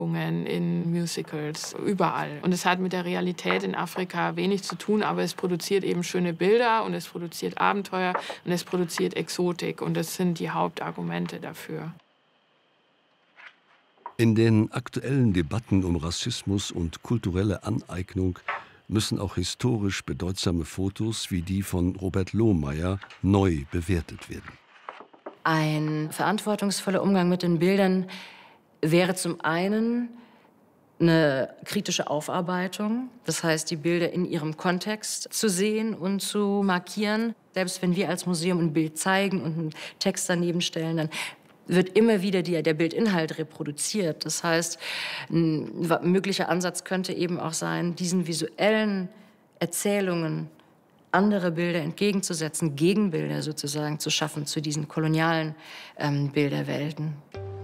in Musicals, überall. Und es hat mit der Realität in Afrika wenig zu tun, aber es produziert eben schöne Bilder und es produziert Abenteuer und es produziert Exotik. Und das sind die Hauptargumente dafür. In den aktuellen Debatten um Rassismus und kulturelle Aneignung müssen auch historisch bedeutsame Fotos wie die von Robert Lohmeyer neu bewertet werden. Ein verantwortungsvoller Umgang mit den Bildern wäre zum einen eine kritische Aufarbeitung, das heißt, die Bilder in ihrem Kontext zu sehen und zu markieren. Selbst wenn wir als Museum ein Bild zeigen und einen Text daneben stellen, dann wird immer wieder der Bildinhalt reproduziert. Das heißt, ein möglicher Ansatz könnte eben auch sein, diesen visuellen Erzählungen andere Bilder entgegenzusetzen, Gegenbilder sozusagen zu schaffen zu diesen kolonialen Bilderwelten.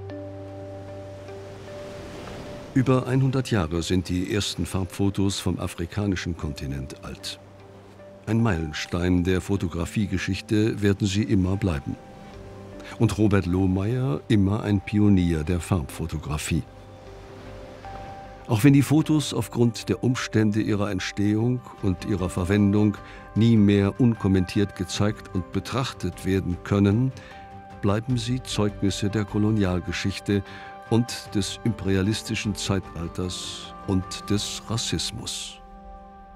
Über 100 Jahre sind die ersten Farbfotos vom afrikanischen Kontinent alt. Ein Meilenstein der Fotografiegeschichte werden sie immer bleiben. Und Robert Lohmeyer immer ein Pionier der Farbfotografie. Auch wenn die Fotos aufgrund der Umstände ihrer Entstehung und ihrer Verwendung nie mehr unkommentiert gezeigt und betrachtet werden können, bleiben sie Zeugnisse der Kolonialgeschichte und des imperialistischen Zeitalters und des Rassismus.